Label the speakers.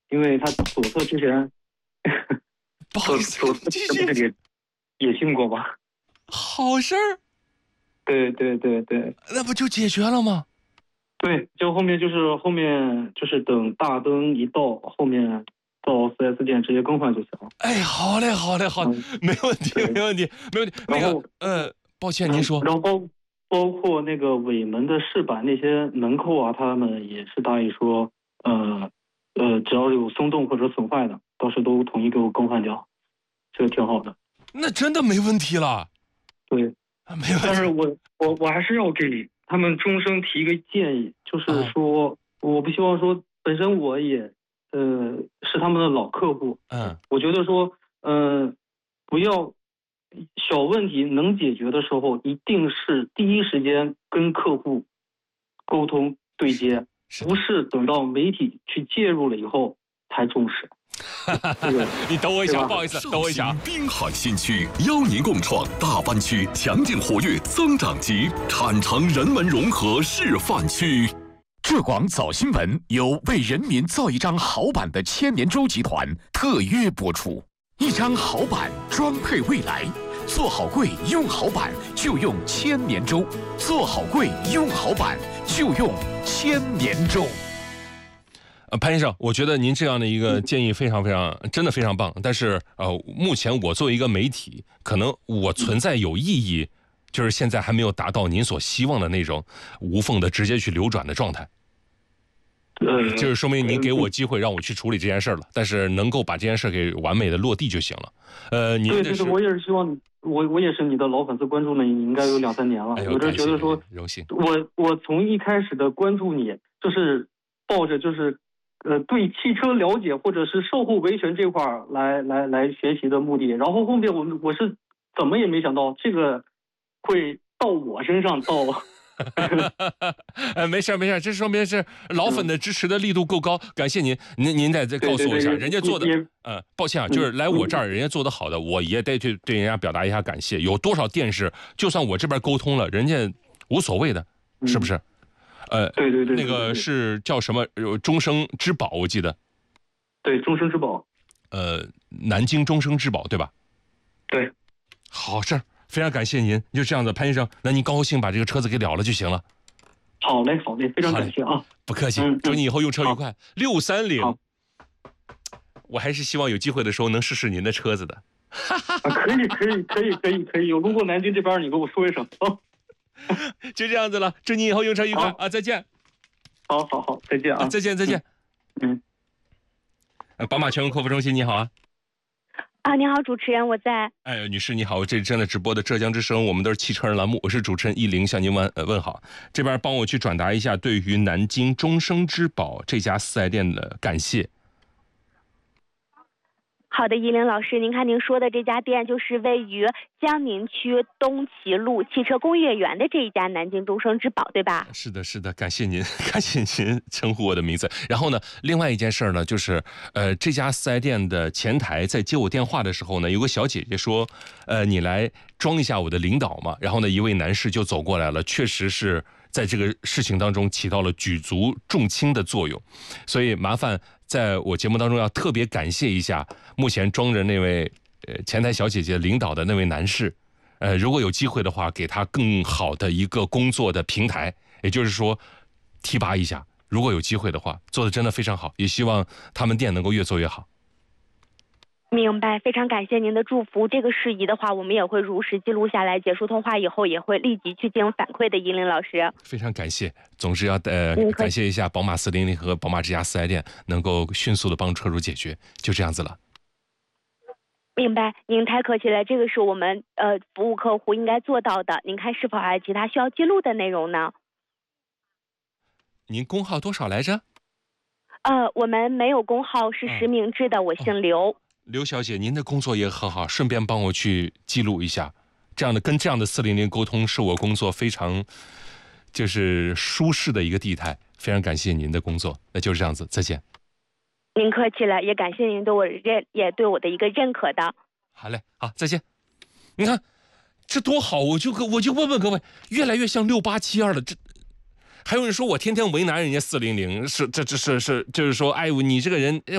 Speaker 1: 因为他左侧之前
Speaker 2: 不好意思，
Speaker 1: 左侧也进过吧？
Speaker 2: 好事儿。
Speaker 1: 对，
Speaker 2: 那不就解决了吗？
Speaker 1: 对，就后面就是等大灯一到，后面到 4S 店直接更换就行了。
Speaker 2: 哎，好嘞，没问题。那个抱歉，您说。
Speaker 1: 然后包括那个尾门的饰板那些门扣啊，他们也是答应说，只要有松动或者损坏的，到时候都统一给我更换掉，这个挺好的。
Speaker 2: 那真的没问题了。
Speaker 1: 对，
Speaker 2: 没问题。
Speaker 1: 但是我还是要给他们终生提一个建议，就是说，我不希望说，本身我也是他们的老客户，我觉得说，不要小问题能解决的时候，一定是第一时间跟客户沟通对接，不是等到媒体去介入了以后才重视。
Speaker 2: 你等我一下，不好意思，等我一下。
Speaker 3: 滨海新区邀您共创大湾区强劲活跃增长极产城人文融合示范区。
Speaker 4: 浙广早新闻由为人民造一张好版的千年舟集团特约播出，一张好版装配未来，做好柜用好版就用千年舟，做好柜用好版就用千年舟。
Speaker 2: 潘先生，我觉得您这样的一个建议真的非常棒。但是目前我作为一个媒体，可能我存在有异议，就是现在还没有达到您所希望的那种无缝的直接去流转的状态。就是说明您给我机会让我去处理这件事了，但是能够把这件事给完美的落地就行了。
Speaker 1: 对，我也是希望我也是你的老粉丝，关注了你应该有2-3年了。我就觉得说，
Speaker 2: 荣幸。
Speaker 1: 我从一开始的关注你，就是抱着就是对汽车了解或者是售后维权这块来学习的目的，然后后面我是怎么也没想到这个会到我身上到。
Speaker 2: 没事，这说明是老粉的支持的力度够高，感谢您。您再告诉我一下，人家做的，抱歉啊，就是来我这儿，人家做的好的，我也得去对人家表达一下感谢。有多少店是，就算我这边沟通了，人家无所谓的，是不是？
Speaker 1: 对，
Speaker 2: 那个是叫什么？终生之宝，我记得。
Speaker 1: 对，终生之宝。
Speaker 2: 南京终生之宝，对吧？
Speaker 1: 对。
Speaker 2: 好事儿。非常感谢您，就这样子，潘先生，那您高兴把这个车子给了了就行了。
Speaker 1: 好嘞，非常感谢啊！
Speaker 2: 不客气，祝你以后用车愉快。630，我还是希望有机会的时候能试试您的车子的。
Speaker 1: 可以，有路过南京这边，你跟我说一声啊。
Speaker 2: 就这样子了，祝你以后用车愉快啊！再见。
Speaker 1: 好，再见啊！
Speaker 2: 再见。宝马全国客服中心，你好啊。
Speaker 5: 你好，主持人，我在。
Speaker 2: 女士你好，这是正在直播的浙江之声，我们都是汽车人栏目，我是主持人10，向您问好。这边帮我去转达一下对于南京终生之宝这家4S店的感谢。
Speaker 5: 好的，10老师，您看您说的这家店就是位于江宁区东齐路汽车工业园的这一家南京终生之宝，对吧？
Speaker 2: 是的，感谢您称呼我的名字。然后呢，另外一件事呢，就是这家4S店的前台在接我电话的时候呢，有个小姐姐说，你来装一下我的领导嘛。然后呢，一位男士就走过来了，确实是在这个事情当中起到了举足重轻的作用，所以麻烦在我节目当中要特别感谢一下目前装着那位前台小姐姐领导的那位男士。如果有机会的话，给他更好的一个工作的平台，也就是说提拔一下。如果有机会的话，做的真的非常好，也希望他们店能够越做越好。
Speaker 5: 明白，非常感谢您的祝福。这个事宜的话，我们也会如实记录下来，结束通话以后也会立即去进行反馈的。10老师，
Speaker 2: 非常感谢。总之要感谢一下宝马400和宝马这家4S店能够迅速的帮车主解决，就这样子了。
Speaker 5: 明白，您太客气了，这个是我们服务客户应该做到的。您看是否还有其他需要记录的内容呢？
Speaker 2: 您工号多少来着？
Speaker 5: 我们没有工号，是实名制的，我姓刘。
Speaker 2: 刘小姐，您的工作也很好，顺便帮我去记录一下。跟这样的400沟通，是我工作非常就是舒适的一个地态。非常感谢您的工作，那就是这样子，再见。
Speaker 5: 您客气了，也感谢您对我也对我的一个认可的。
Speaker 2: 好嘞，好，再见。你看这多好，我就问问各位，越来越像6872了。这还有人说我天天为难人家400，是就是说，哎呦，你这个人。